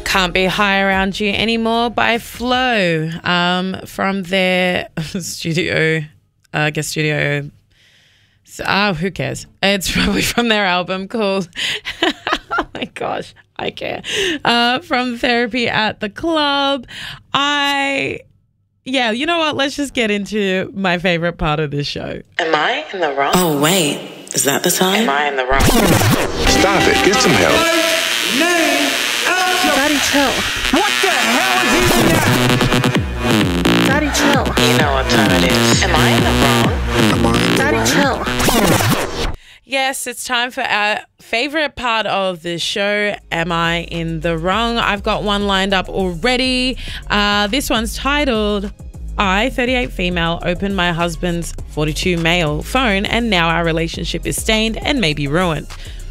Can't Be High Around You Anymore by Flow from their studio, studio. Who cares? It's probably from their album called, oh my gosh, I care. From Therapy at the Club. Yeah, you know what? Let's just get into my favorite part of this show. Am I in the wrong? Oh, wait. Is that the time? Am I in the wrong? Stop it. Get some help. Daddy, chill. What the hell is even that? Daddy, chill. You know what time it is. Am I in the wrong? Daddy, chill. Yes, it's time for our favorite part of the show, Am I in the Wrong? I've got one lined up already. This one's titled, I, 38 female, opened my husband's 42 male phone and now our relationship is stained and maybe ruined.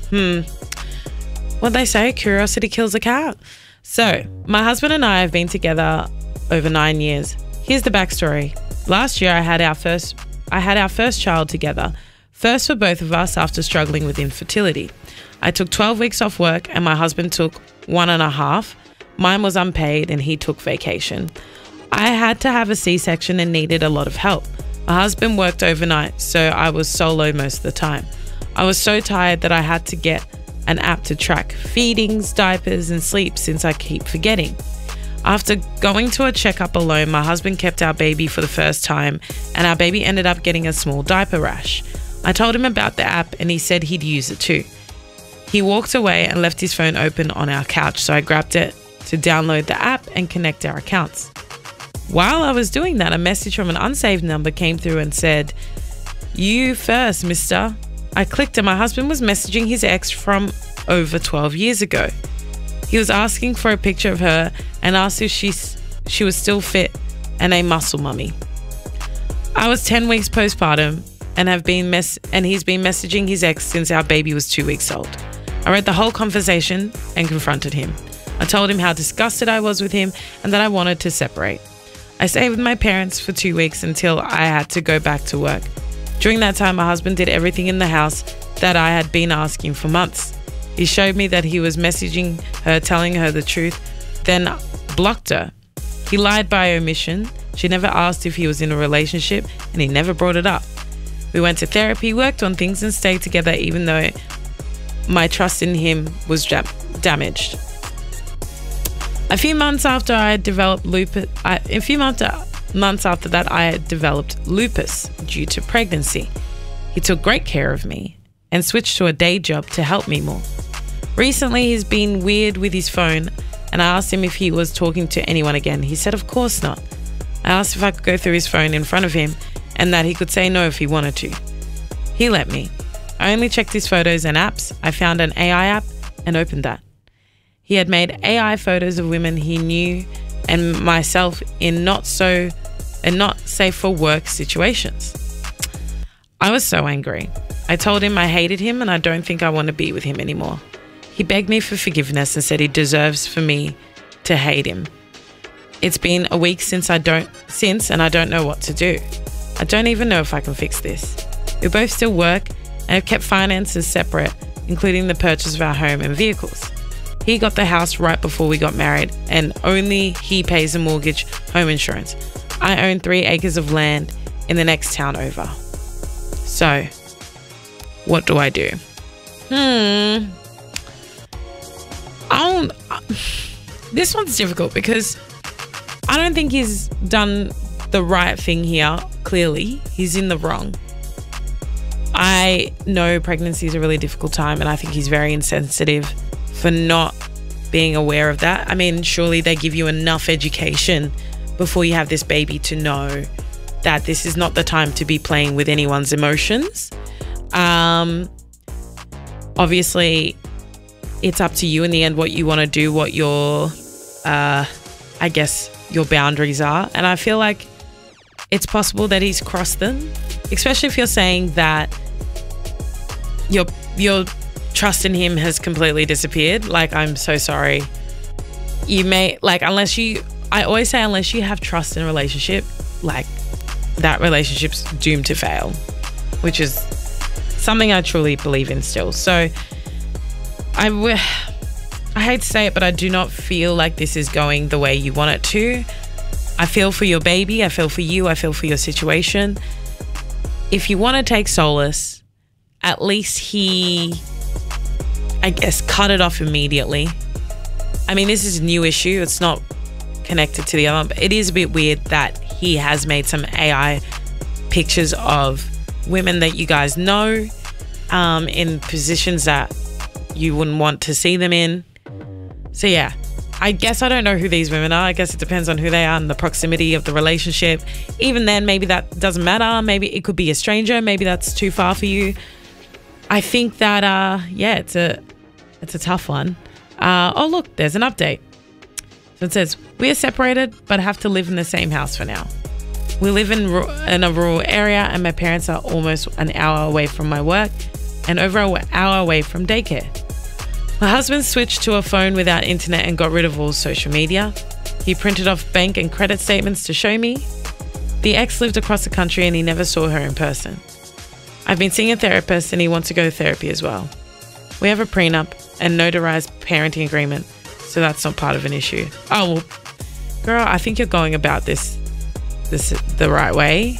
What they say, curiosity kills a cat. So, my husband and I have been together over 9 years. Here's the backstory. Last year, I had our first child together. First for both of us after struggling with infertility. I took 12 weeks off work and my husband took 1.5. Mine was unpaid and he took vacation. I had to have a C-section and needed a lot of help. My husband worked overnight, so I was solo most of the time. I was so tired that I had to get an app to track feedings, diapers and sleep since I keep forgetting. After going to a checkup alone, my husband kept our baby for the first time and our baby ended up getting a small diaper rash. I told him about the app and he said he'd use it too. He walked away and left his phone open on our couch, so I grabbed it to download the app and connect our accounts. While I was doing that, a message from an unsaved number came through and said, "You first, mister." I clicked and my husband was messaging his ex from over 12 years ago. He was asking for a picture of her and asked if she was still fit and a muscle mummy. I was 10 weeks postpartum and he's been messaging his ex since our baby was 2 weeks old. I read the whole conversation and confronted him. I told him how disgusted I was with him and that I wanted to separate. I stayed with my parents for 2 weeks until I had to go back to work. During that time, my husband did everything in the house that I had been asking for months. He showed me that he was messaging her, telling her the truth, then blocked her. He lied by omission. She never asked if he was in a relationship and he never brought it up. We went to therapy, worked on things and stayed together even though my trust in him was damaged. A few months after that, I had developed lupus due to pregnancy. He took great care of me and switched to a day job to help me more. Recently, he's been weird with his phone and I asked him if he was talking to anyone again. He said, of course not. I asked if I could go through his phone in front of him and that he could say no if he wanted to. He let me. I only checked his photos and apps. I found an AI app and opened that. He had made AI photos of women he knew and myself in not safe for work situations. I was so angry. I told him I hated him and I don't think I want to be with him anymore. He begged me for forgiveness and said he deserves for me to hate him. It's been a week and I don't know what to do. I don't even know if I can fix this. We both still work and have kept finances separate, including the purchase of our home and vehicles. He got the house right before we got married and only he pays the mortgage, home insurance. I own 3 acres of land in the next town over. So, what do I do? This one's difficult because I don't think he's done the right thing here, clearly. He's in the wrong. I know pregnancy is a really difficult time and I think he's very insensitive for not being aware of that. I mean, surely they give you enough education before you have this baby to know that this is not the time to be playing with anyone's emotions. Obviously, it's up to you in the end what you want to do, what your, I guess, your boundaries are. And I feel like it's possible that he's crossed them, especially if you're saying that your trust in him has completely disappeared. Like, I'm so sorry. You may, like, I always say unless you have trust in a relationship, like, that relationship's doomed to fail, which is something I truly believe in still. So I hate to say it, but I do not feel like this is going the way you want it to. I feel for your baby. I feel for you. I feel for your situation. If you want to take solace, at least he, I guess, cut it off immediately. I mean, this is a new issue. It's not connected to the other, but it is a bit weird that he has made some AI pictures of women that you guys know in positions that you wouldn't want to see them in. So yeah, I guess I don't know who these women are. I guess it depends on who they are and the proximity of the relationship. Even then, maybe that doesn't matter. Maybe it could be a stranger. Maybe that's too far for you. I think that, yeah, it's a tough one. Oh, look, there's an update. So it says, we are separated but have to live in the same house for now. We live in a rural area and my parents are almost an hour away from my work and over an hour away from daycare. My husband switched to a phone without internet and got rid of all social media. He printed off bank and credit statements to show me. The ex lived across the country and he never saw her in person. I've been seeing a therapist and he wants to go to therapy as well. We have a prenup and notarized parenting agreement, so that's not part of an issue. Oh, well, girl, I think you're going about this the right way.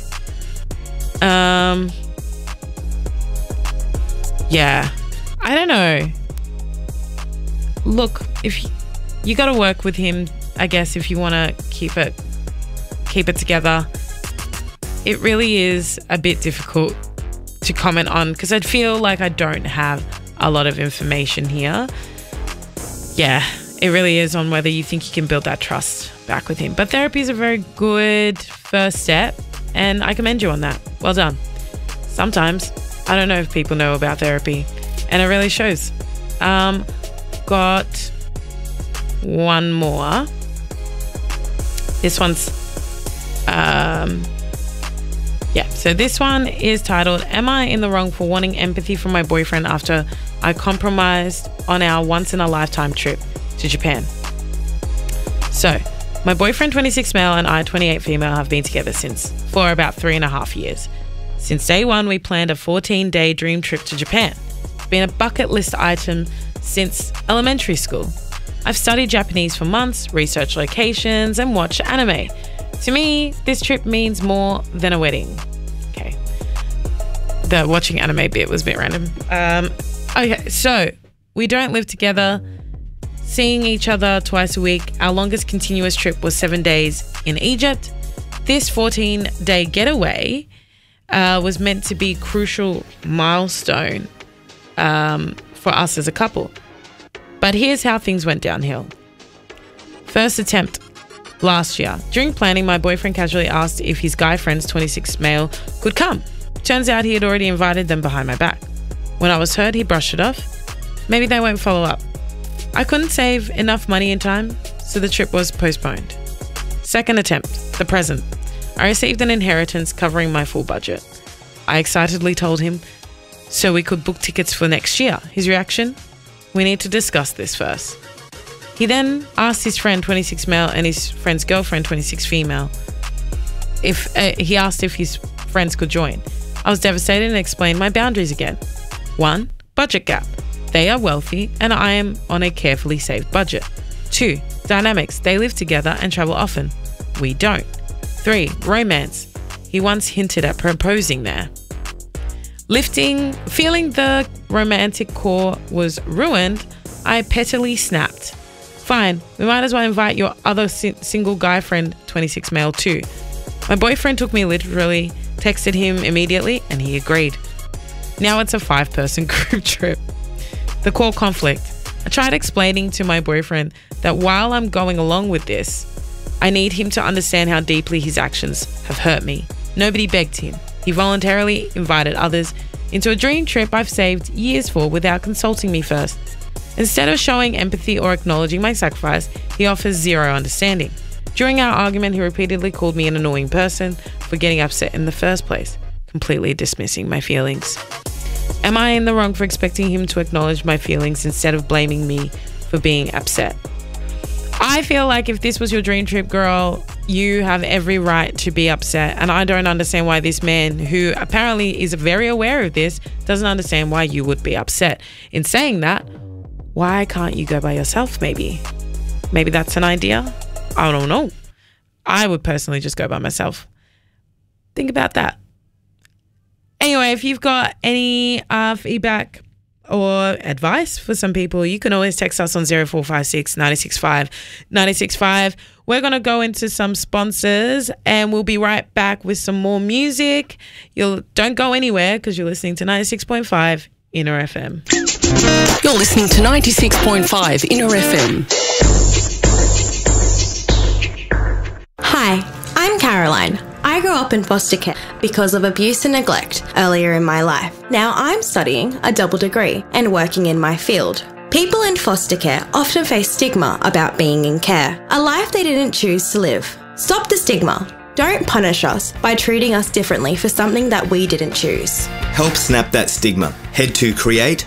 Yeah, I don't know. Look, if you got to work with him, I guess, if you want to keep it together. It really is a bit difficult to comment on because I feel like I don't have a lot of information here. Yeah, it really is on whether you think you can build that trust back with him. But therapy is a very good first step and I commend you on that. Well done. Sometimes I don't know if people know about therapy and it really shows. Got one more. This one's yeah, so this one is titled, Am I in the wrong for wanting empathy from my boyfriend after I compromised on our once-in-a-lifetime trip to Japan? So, my boyfriend, 26 male, and I, 28 female, have been together for about 3.5 years. Since day one, we planned a 14-day dream trip to Japan. It's been a bucket list item since elementary school. I've studied Japanese for months, researched locations, and watched anime. To me, this trip means more than a wedding. Okay. The watching anime bit was a bit random. Okay, so we don't live together, seeing each other twice a week. Our longest continuous trip was 7 days in Egypt. This 14-day getaway was meant to be a crucial milestone for us as a couple. But here's how things went downhill. First attempt. Last year, during planning, my boyfriend casually asked if his guy friends, 26 male, could come. Turns out he had already invited them behind my back. When I was hurt, he brushed it off. Maybe they won't follow up. I couldn't save enough money in time, so the trip was postponed. Second attempt, the present. I received an inheritance covering my full budget. I excitedly told him so we could book tickets for next year. His reaction? We need to discuss this first. He then asked his friend, 26 male, and his friend's girlfriend, 26 female, if he asked if his friends could join. I was devastated and explained my boundaries again. 1. Budget gap. They are wealthy and I am on a carefully saved budget. 2. Dynamics. They live together and travel often. We don't. 3. Romance. He once hinted at proposing there. Feeling the romantic core was ruined, I pettily snapped. Fine, we might as well invite your other single guy friend, 26 male, too. My boyfriend took me literally, texted him immediately, and he agreed. Now it's a 5-person group trip. The core conflict. I tried explaining to my boyfriend that while I'm going along with this, I need him to understand how deeply his actions have hurt me. Nobody begged him. He voluntarily invited others into a dream trip I've saved years for without consulting me first. Instead of showing empathy or acknowledging my sacrifice, he offers zero understanding. During our argument, he repeatedly called me an annoying person for getting upset in the first place, completely dismissing my feelings. Am I in the wrong for expecting him to acknowledge my feelings instead of blaming me for being upset? I feel like if this was your dream trip, girl, you have every right to be upset. And I don't understand why this man, who apparently is very aware of this, doesn't understand why you would be upset. In saying that, Why can't you go by yourself maybe? Maybe that's an idea. I don't know. I would personally just go by myself. Think about that. Anyway, if you've got any feedback or advice for some people, you can always text us on 0456 965 965. We're going to go into some sponsors and we'll be right back with some more music. Don't go anywhere because you're listening to 96.5 Inner FM. You're listening to 96.5 Inner FM. Hi, I'm Caroline. I grew up in foster care because of abuse and neglect earlier in my life. Now I'm studying a double degree and working in my field. People in foster care often face stigma about being in care, a life they didn't choose to live. Stop the stigma. Don't punish us by treating us differently for something that we didn't choose. Help snap that stigma. Head to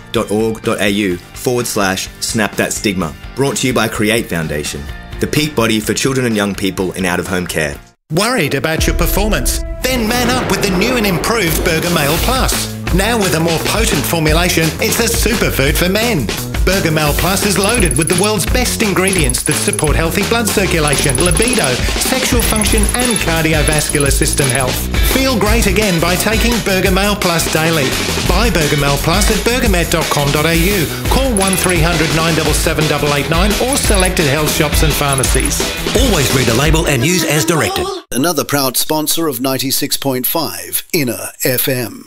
create.org.au/snap that stigma. Brought to you by Create Foundation, the peak body for children and young people in out-of-home care. Worried about your performance? Then man up with the new and improved Burger Male Plus. Now with a more potent formulation, it's the superfood for men. Burger Male Plus is loaded with the world's best ingredients that support healthy blood circulation, libido, sexual function and cardiovascular system health. Feel great again by taking Burger Male Plus daily. Buy Burger Male Plus at burgermed.com.au. Call 1300 977 889 or selected health shops and pharmacies. Always read the label and use as directed. Another proud sponsor of 96.5 Inner FM.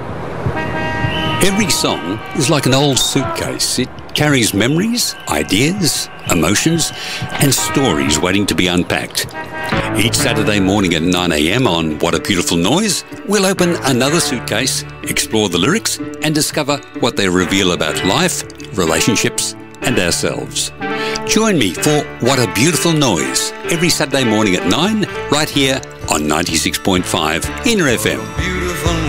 Every song is like an old suitcase. It carries memories, ideas, emotions, and stories waiting to be unpacked. Each Saturday morning at 9 a.m. on What a Beautiful Noise, we'll open another suitcase, explore the lyrics, and discover what they reveal about life, relationships, and ourselves. Join me for What a Beautiful Noise every Saturday morning at 9, right here on 96.5 Inner FM.